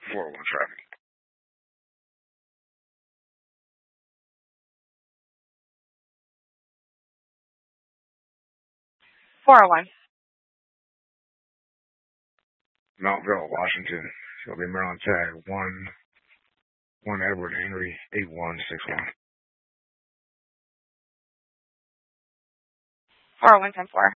401 traffic. 401. Mountville, Washington. It'll be Maryland tag 1 Edward Henry 8161. 401 10-4.